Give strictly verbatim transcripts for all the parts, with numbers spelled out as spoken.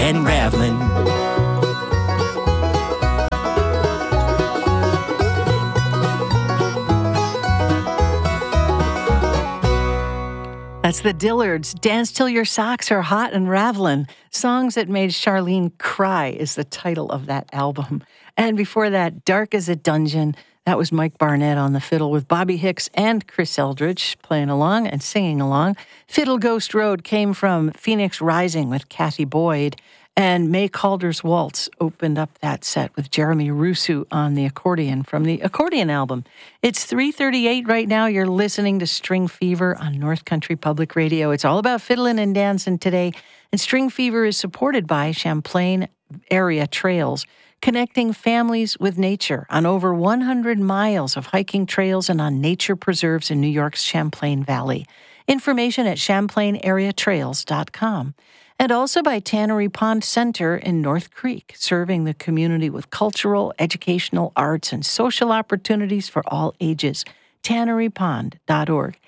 and Ravlin. That's the Dillards. Dance Till Your Socks Are Hot and Ravlin. Songs That Made Charlene Cry is the title of that album. And before that, Dark as a Dungeon. That was Mike Barnett on the fiddle with Bobby Hicks and Chris Eldridge playing along and singing along. Fiddle Ghost Road came from Phoenix Rising with Kathy Boyd. And May Calder's Waltz opened up that set with Jeremy Rusu on the accordion from the Accordion album. It's three thirty-eight right now. You're listening to String Fever on North Country Public Radio. It's all about fiddling and dancing today. And String Fever is supported by Champlain Area Trails, connecting families with nature on over one hundred miles of hiking trails and on nature preserves in New York's Champlain Valley. Information at champlain area trails dot com. And also by Tannery Pond Center in North Creek, serving the community with cultural, educational, arts, and social opportunities for all ages. tannery pond dot org.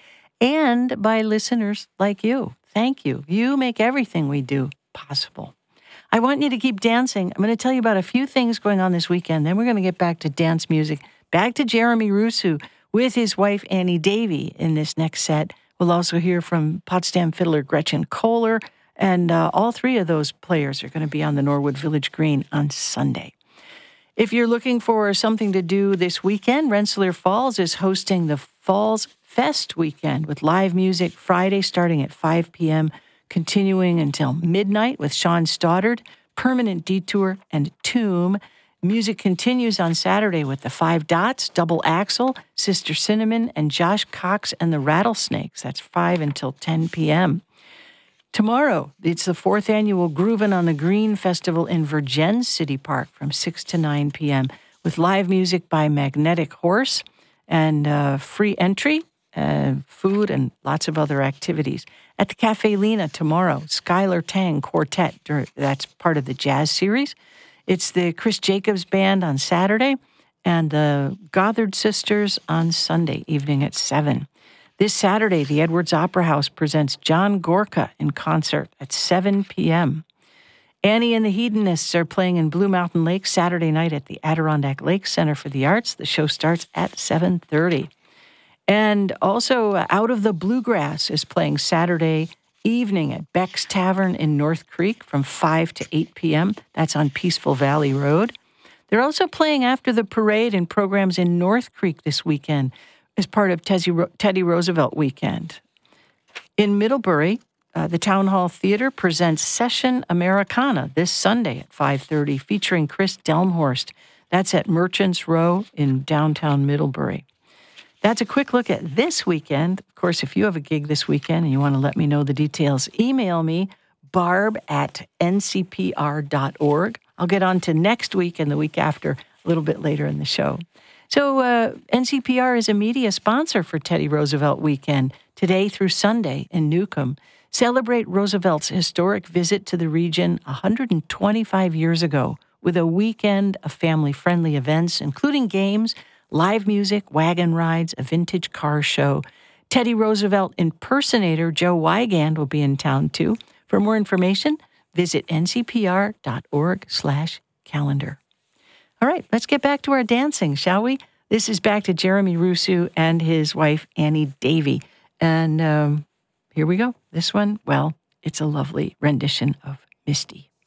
And by listeners like you. Thank you. You make everything we do possible. I want you to keep dancing. I'm going to tell you about a few things going on this weekend. Then we're going to get back to dance music, back to Jeremy Rusu with his wife Annie Davey in this next set. We'll also hear from Potsdam fiddler Gretchen Kohler. And uh, all three of those players are going to be on the Norwood Village Green on Sunday. If you're looking for something to do this weekend, Rensselaer Falls is hosting the Falls Fest weekend with live music Friday starting at five p.m., continuing until midnight with Sean Stoddard, Permanent Detour, and Tomb. Music continues on Saturday with the Five Dots, Double Axel, Sister Cinnamon, and Josh Cox and the Rattlesnakes. That's five until ten p.m. Tomorrow, it's the fourth annual Groovin' on the Green Festival in Vergennes City Park from six to nine p.m. with live music by Magnetic Horse and uh, free entry, uh, food, and lots of other activities. At the Cafe Lena tomorrow, Skylar Tang Quartet, that's part of the jazz series. It's the Chris Jacobs Band on Saturday and the Gothard Sisters on Sunday evening at seven. This Saturday, the Edwards Opera House presents John Gorka in concert at seven p.m. Annie and the Hedonists are playing in Blue Mountain Lake Saturday night at the Adirondack Lake Center for the Arts. The show starts at seven thirty. And also, uh, Out of the Bluegrass is playing Saturday evening at Beck's Tavern in North Creek from five to eight p.m. That's on Peaceful Valley Road. They're also playing after the parade and programs in North Creek this weekend as part of Teddy Roosevelt Weekend. In Middlebury, uh, the Town Hall Theater presents Session Americana this Sunday at five thirty, featuring Chris Delmhorst. That's at Merchants Row in downtown Middlebury. That's a quick look at this weekend. Of course, if you have a gig this weekend and you want to let me know the details, email me, barb at n c p r dot org. I'll get on to next week and the week after a little bit later in the show. So uh, N C P R is a media sponsor for Teddy Roosevelt Weekend, today through Sunday in Newcomb. Celebrate Roosevelt's historic visit to the region one hundred twenty-five years ago with a weekend of family-friendly events, including games, live music, wagon rides, a vintage car show. Teddy Roosevelt impersonator Joe Wygand will be in town, too. For more information, visit n c p r dot org slash calendar. All right, let's get back to our dancing, shall we? This is back to Jeremy Rusu and his wife, Annie Davey. And um, here we go. This one, well, it's a lovely rendition of Misty.